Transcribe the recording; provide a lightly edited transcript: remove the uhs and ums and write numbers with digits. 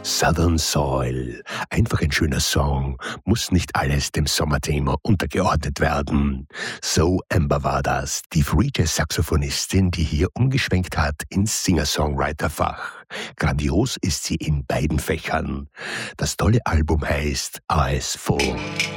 Southern Soil. Einfach ein schöner Song, muss nicht alles dem Sommerthema untergeordnet werden. So Amber war das, die Free-Jazz-Saxophonistin, die hier umgeschwenkt hat ins Singer-Songwriter-Fach. Grandios ist sie in beiden Fächern. Das tolle Album heißt Eyes Full.